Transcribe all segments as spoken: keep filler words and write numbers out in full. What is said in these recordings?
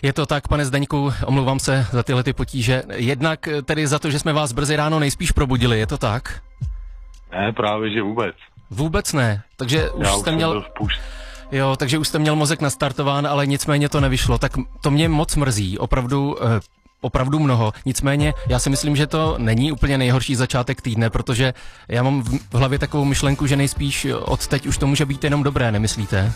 Je to tak, pane Zdeňku, omlouvám se za tyhle ty potíže. Jednak tedy za to, že jsme vás brzy ráno nejspíš probudili, je to tak? Ne, právě že vůbec. Vůbec ne, takže už Já jste už měl... Jo, takže už jste měl mozek nastartován, ale nicméně to nevyšlo. Tak to mě moc mrzí, opravdu... Eh, opravdu mnoho. Nicméně já si myslím, že to není úplně nejhorší začátek týdne, protože já mám v hlavě takovou myšlenku, že nejspíš od teď už to může být jenom dobré, nemyslíte?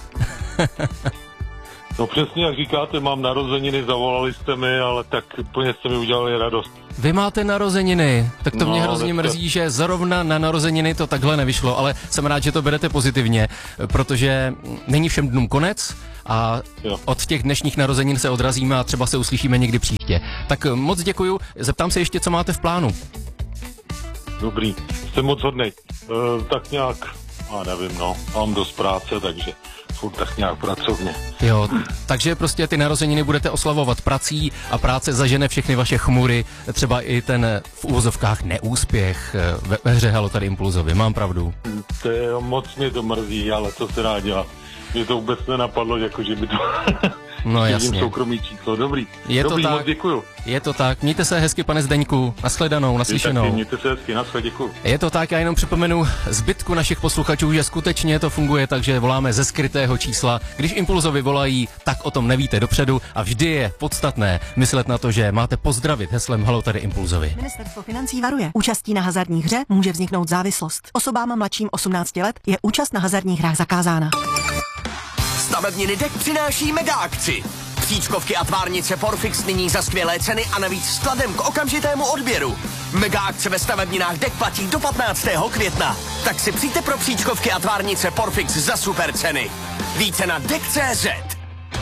No přesně jak říkáte, mám narozeniny, zavolali jste mi, ale tak úplně jste mi udělali radost. Vy máte narozeniny, tak to no, mě hrozně dneska... mrzí, že zrovna na narozeniny to takhle nevyšlo, ale jsem rád, že to berete pozitivně, protože není všem dnům konec a jo. Od těch dnešních narozenin se odrazíme a třeba se uslyšíme někdy příště. Tak moc děkuju, zeptám se ještě, co máte v plánu. Dobrý, jste moc hodnej. E, tak nějak, a nevím, no, mám dost práce, takže furt tak nějak pracovně. Jo, takže prostě ty narozeniny budete oslavovat prací a práce zažene všechny vaše chmury, třeba i ten v úvozovkách neúspěch ve, ve hře Halo tady Impulzovi, mám pravdu? To je, moc mě to mrzí, ale co se dá dělat? Mě to vůbec nenapadlo, jako že by to... No jasně. Soukromý číslo, dobrý. Je dobrý, to moc tak, děkuju. Je to tak, mějte se hezky, pane Zdeňku, nashledanou, naslyšenou. Taky, mějte se hezky, naschle, děkuju. Je to tak, já jenom připomenu zbytku našich posluchačů, že skutečně to funguje, takže voláme ze skrytého čísla. Když Impulzovi volají, tak o tom nevíte dopředu a vždy je podstatné myslet na to, že máte pozdravit heslem Halo tady Impulzovi. Ministerstvo financí varuje. Účastí na hazardní hře může vzniknout závislost. Osobám mladším osmnácti let je účast na hazardních hrách zakázána. Stavebniny D E K přináší mega akci. Příčkovky a tvárnice Porfix nyní za skvělé ceny a navíc skladem k okamžitému odběru. Mega akce ve stavebninách D E K platí do patnáctého května. Tak si přijďte pro příčkovky a tvárnice Porfix za super ceny. Více na dek tečka cé zet.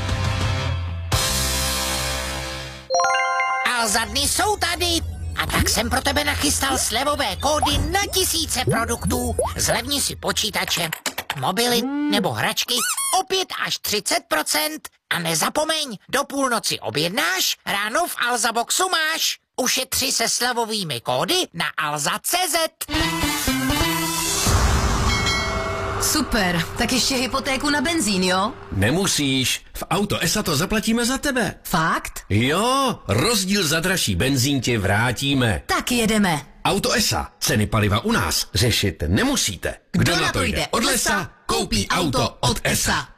Alza dny jsou tady. A tak jsem pro tebe nachystal slevové kódy na tisíce produktů. Zlevni si počítače, mobily nebo hračky o pět až třicet procent. A nezapomeň, do půlnoci objednáš, ráno v Alza Boxu máš. Ušetři se slevovými kódy na alza tečka cé zet. Super, tak ještě hypotéku na benzín, jo? Nemusíš, v Auto E S A to zaplatíme za tebe. Fakt? Jo, rozdíl za dražší benzín ti vrátíme. Tak jedeme. Auto E S A, ceny paliva u nás řešit nemusíte. Kdo, Kdo na to jde od lesa, koupí auto od E S A.